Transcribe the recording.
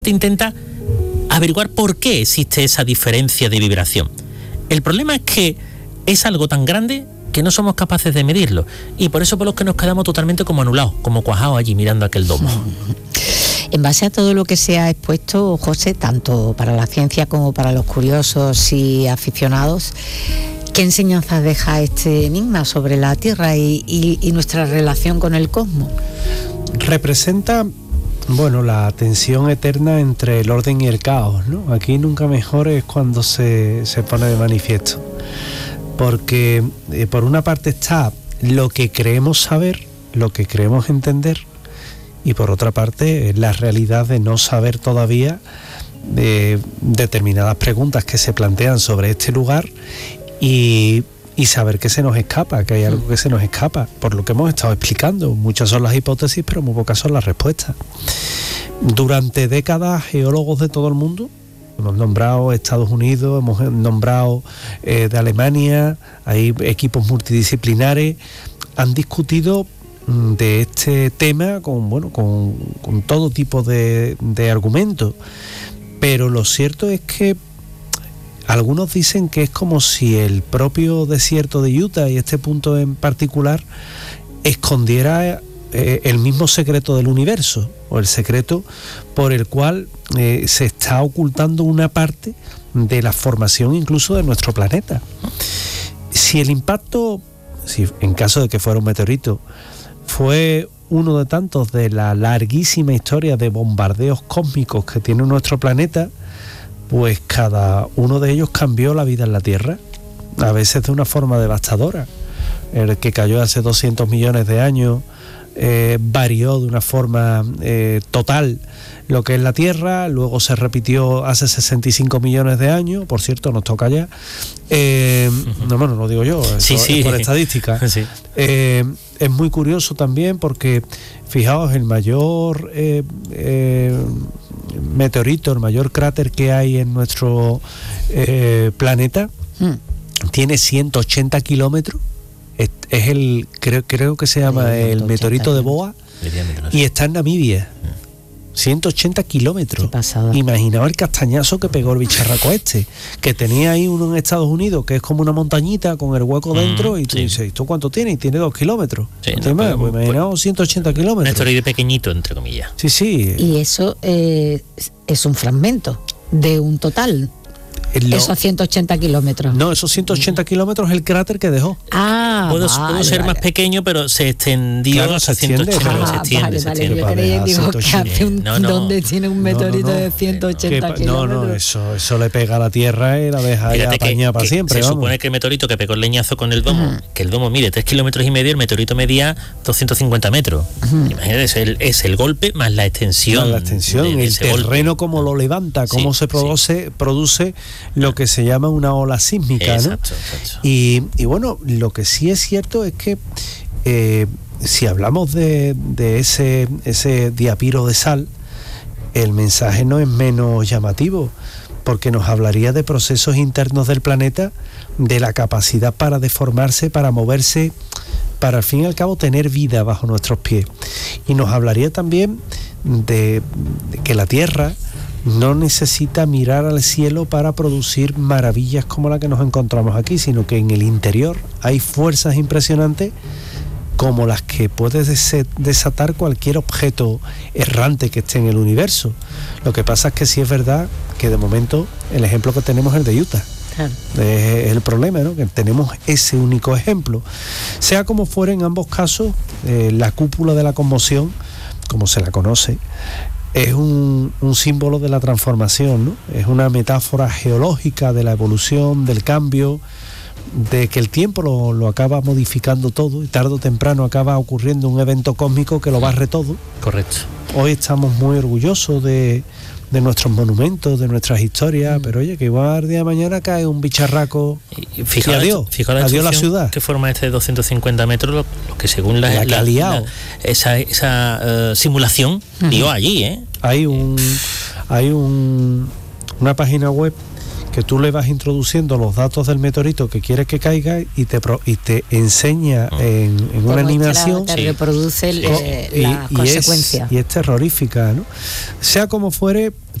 intenta averiguar por qué existe esa diferencia de vibración. El problema es que es algo tan grande que no somos capaces de medirlo, y por eso por los que nos quedamos totalmente como anulados, como cuajados allí mirando aquel domo. En base a todo lo que se ha expuesto, José, tanto para la ciencia como para los curiosos y aficionados, ¿qué enseñanzas deja este enigma sobre la Tierra y nuestra relación con el cosmos? Representa, bueno, la tensión eterna entre el orden y el caos, ¿no? Aquí nunca mejor es cuando se pone de manifiesto. Porque por una parte está lo que creemos saber, lo que creemos entender, y por otra parte la realidad de no saber todavía determinadas preguntas que se plantean sobre este lugar y saber que se nos escapa, que hay algo que se nos escapa, por lo que hemos estado explicando. Muchas son las hipótesis, pero muy pocas son las respuestas. Durante décadas, geólogos de todo el mundo, hemos nombrado Estados Unidos, hemos nombrado de Alemania, hay equipos multidisciplinares, han discutido de este tema con todo tipo de argumentos, pero lo cierto es que algunos dicen que es como si el propio desierto de Utah, y este punto en particular, escondiera el mismo secreto del universo, o el secreto por el cual se está ocultando una parte de la formación incluso de nuestro planeta. Si el impacto, en caso de que fuera un meteorito, fue uno de tantos de la larguísima historia de bombardeos cósmicos que tiene nuestro planeta, pues cada uno de ellos cambió la vida en la Tierra, a veces de una forma devastadora. El que cayó hace 200 millones de años varió de una forma total lo que es la Tierra, luego se repitió hace 65 millones de años, por cierto, nos toca ya. No lo digo yo, sí. Es por estadística. Sí. Es muy curioso también porque, fijaos, el mayor meteorito, el mayor cráter que hay en nuestro planeta, tiene 180 kilómetros. Es el, creo que se llama el meteorito de Boa, y está en Namibia. 180 kilómetros. Imaginaos el castañazo que pegó el bicharraco que tenía ahí uno en Estados Unidos, que es como una montañita con el hueco dentro, y tú dices, ¿y tú cuánto tiene? Y tiene 2 kilómetros. Sí, pues imaginaos 180 kilómetros. Un asteroide pequeñito, entre comillas. Sí. Y eso es un fragmento de un total. Esos 180 kilómetros. No, esos 180 kilómetros es el cráter que dejó. Pudo ser más pequeño, pero se extendió hasta 180. Se extiende. Yo creía que hace donde tiene un meteorito de 180 kilómetros. Eso le pega a la Tierra y la deja ahí apañada para siempre. Se supone que el meteorito que pegó el leñazo con el domo, que el domo mide 3,5 kilómetros, el meteorito medía 250 metros. Imagínate, es el golpe más la extensión. El terreno, como lo levanta, cómo se produce lo que se llama una ola sísmica, ¿no? Exacto. Y bueno, lo que sí es cierto es que si hablamos de ese diapiro de sal, el mensaje no es menos llamativo, porque nos hablaría de procesos internos del planeta, de la capacidad para deformarse, para moverse, para al fin y al cabo tener vida bajo nuestros pies. Y nos hablaría también de que la Tierra no necesita mirar al cielo para producir maravillas como la que nos encontramos aquí, sino que en el interior hay fuerzas impresionantes como las que puede desatar cualquier objeto errante que esté en el universo. Lo que pasa es que sí es verdad que de momento el ejemplo que tenemos es el de Utah. Claro. Es el problema, ¿no? Que tenemos ese único ejemplo. Sea como fuera, en ambos casos, la cúpula de la conmoción, como se la conoce, es un símbolo de la transformación, ¿no? Es una metáfora geológica de la evolución, del cambio, de que el tiempo lo acaba modificando todo, y tarde o temprano acaba ocurriendo un evento cósmico que lo barre todo. Correcto. Hoy estamos muy orgullosos de nuestros monumentos, de nuestras historias, pero oye, que igual el día de mañana cae un bicharraco y adiós la ciudad. Que forma este de 250 metros, lo que según esa simulación dio allí, Hay una página web que tú le vas introduciendo los datos del meteorito que quieres que caiga y te enseña en una animación. Te reproduce la consecuencia. Y es terrorífica, ¿no? Sea como fuere,